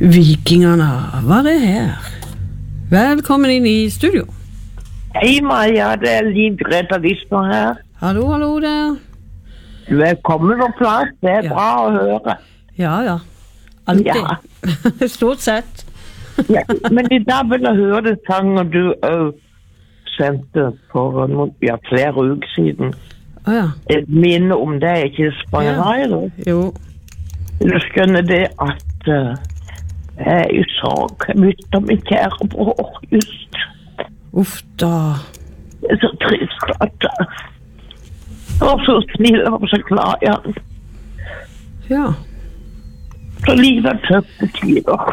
Vikingerne, hva er det her? Velkommen inn i studio. Hei Maja, det Liv Greta Lisbon her. Hallo, hallo der. Du kommet på plass, det bra å høre. Ja. Alltid. Ja. Stort sett. Ja, men I dag vil jeg høre det sangen du sendte for flere uker siden. Ja. Et minne om det, ikke Spangerai, da? Jo. Du skjønner det at jeg I sorg, jeg møtte min kjære bror just. Uff da. Det så trist at jeg var så snill, jeg var så glad i han. Ja. Så livet tøffe tider.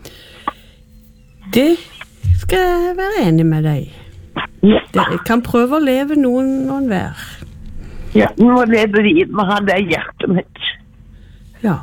Det skal jeg være enig med deg. Ja. Jeg kan prøve å leve noen hver. Ja, nå lever livet med han der hjertet mitt. Ja.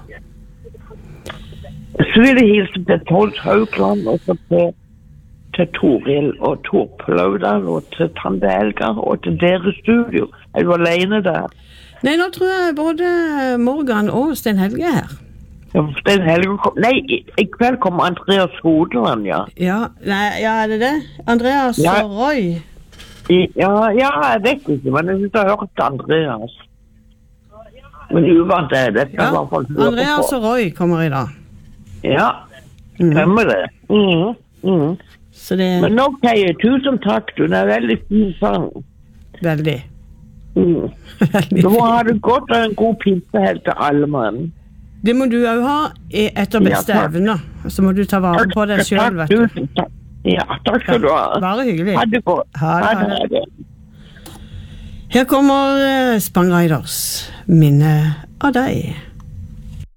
Så vil jeg hilse til Tord Haugland, og så til Toril og Tor Plaudal, og til Tande Elgar, og til deres studio. Er du alene der? Nei, nå tror jeg både Morgan og Sten Helge er her. Ja, Sten Helge kom... Nei, I kveld kommer Andreas Hodeland, ja. Ja, er det det? Andreas og Roy? Ja, jeg vet ikke, men jeg synes jeg har hørt Andreas. Men uvant det skal jeg I hvert fall høre på. Andreas og Roy kommer I dag. Ja, stemmer det. Så det... Men ok, tusen takk, du veldig fin sang. Veldig. Veldig. Nå har du godt og en god pinse helt til alle mann. Det må du også ha etter beste evner. Så må du ta vare på deg selv, vet du. Tusen takk. Ja, takk skal du ha. Bare hyggelig. Ha det godt. Ha det. Her kommer Spang Riders, minne av deg.